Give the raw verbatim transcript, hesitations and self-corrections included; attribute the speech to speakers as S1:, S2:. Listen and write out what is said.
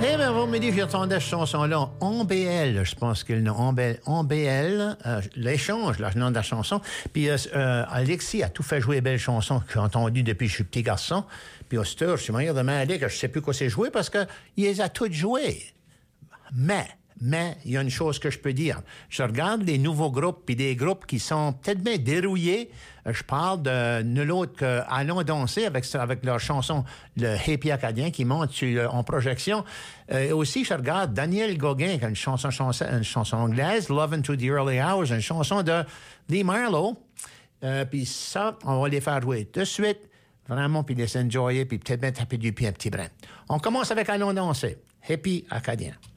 S1: Eh bien, vous me dites, j'entendais cette chanson-là en B L, je pense qu'il en B L, en B L euh, l'échange, le nom de la chanson. Puis euh, euh, Alexis a tout fait jouer belles chansons que j'ai entendues depuis que je suis petit garçon. Puis au Stur, je suis manière de demander que je sais plus quoi c'est joué parce que il les a toutes jouées. Mais, mais, il y a une chose que je peux dire. Je regarde les nouveaux groupes, puis des groupes qui sont peut-être bien dérouillés. Je parle de nul autre que Allons danser avec, avec leur chanson Le Hippie Acadien qui monte sur, en projection. Euh, et aussi, je regarde Daniel Gauguin qui a une chanson, chanson, une chanson anglaise, Love into the Early Hours, une chanson de Lee Marlowe. Euh, puis ça, on va les faire jouer de suite. Vraiment, puis les enjoyer, puis peut-être bien taper du pied un petit brin. On commence avec Allons danser. Hippie Acadien.